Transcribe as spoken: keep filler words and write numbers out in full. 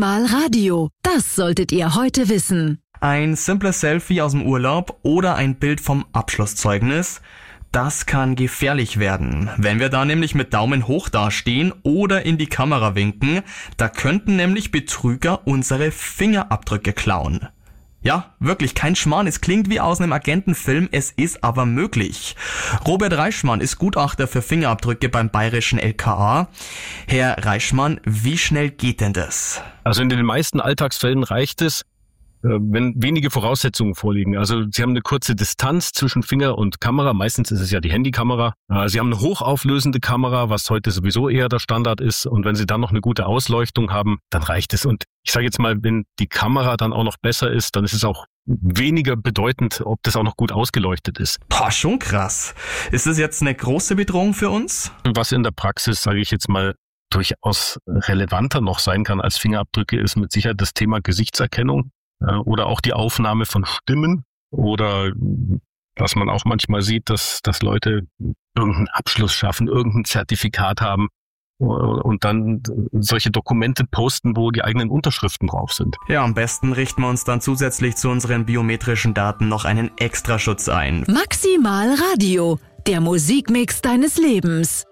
Maximal Radio, das solltet ihr heute wissen. Ein simples Selfie aus dem Urlaub oder ein Bild vom Abschlusszeugnis, das kann gefährlich werden. Wenn wir da nämlich mit Daumen hoch dastehen oder in die Kamera winken, da könnten nämlich Betrüger unsere Fingerabdrücke klauen. Ja, wirklich, kein Schmarrn, es klingt wie aus einem Agentenfilm, es ist aber möglich. Robert Reischmann ist Gutachter für Fingerabdrücke beim bayerischen L K A. Herr Reischmann, wie schnell geht denn das? Also in den meisten Alltagsfällen reicht es, wenn wenige Voraussetzungen vorliegen. Also Sie haben eine kurze Distanz zwischen Finger und Kamera. Meistens ist es ja die Handykamera. Sie haben eine hochauflösende Kamera, was heute sowieso eher der Standard ist. Und wenn Sie dann noch eine gute Ausleuchtung haben, dann reicht es. Und ich sage jetzt mal, wenn die Kamera dann auch noch besser ist, dann ist es auch weniger bedeutend, ob das auch noch gut ausgeleuchtet ist. Boah, schon krass. Ist das jetzt eine große Bedrohung für uns? Was in der Praxis, sage ich jetzt mal, durchaus relevanter noch sein kann als Fingerabdrücke, ist mit Sicherheit das Thema Gesichtserkennung. Oder auch die Aufnahme von Stimmen oder was man auch manchmal sieht, dass, dass Leute irgendeinen Abschluss schaffen, irgendein Zertifikat haben und dann solche Dokumente posten, wo die eigenen Unterschriften drauf sind. Ja, am besten richten wir uns dann zusätzlich zu unseren biometrischen Daten noch einen Extraschutz ein. Maximal Radio, der Musikmix deines Lebens.